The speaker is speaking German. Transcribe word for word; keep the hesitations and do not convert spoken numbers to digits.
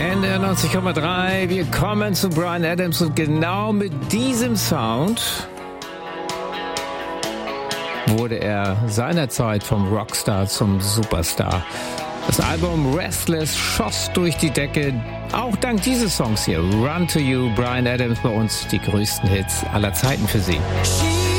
N D R neunzig Komma drei, wir kommen zu Bryan Adams und genau mit diesem Sound wurde er seinerzeit vom Rockstar zum Superstar. Das Album Restless schoss durch die Decke, auch dank dieses Songs hier, Run to You, Bryan Adams bei uns, die größten Hits aller Zeiten für Sie.